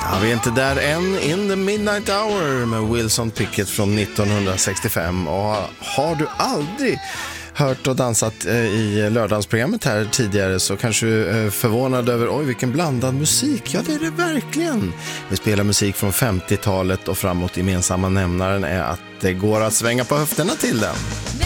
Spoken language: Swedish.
Ja, vi är inte där än. In the Midnight Hour med Wilson Pickett från 1965. Och har du aldrig hört och dansat i lördagsprogrammet här tidigare så kanske du är förvånad över vilken blandad musik. Ja, det är det verkligen. Vi spelar musik från 50-talet och framåt. Gemensamma nämnaren är att det går att svänga på höfterna till den.